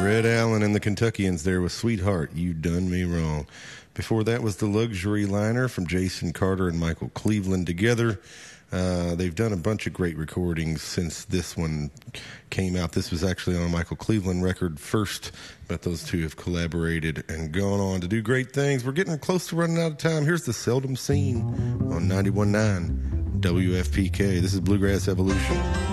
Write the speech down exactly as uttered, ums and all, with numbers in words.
Red Allen and the Kentuckians there with Sweetheart, You Done Me Wrong. Before that was The Luxury Liner from Jason Carter and Michael Cleveland together. Uh, they've done a bunch of great recordings since this one came out. This was actually on a Michael Cleveland record first, but those two have collaborated and gone on to do great things. We're getting close to running out of time. Here's The Seldom Seen on ninety-one point nine W F P K. This is Bluegrass Evolution.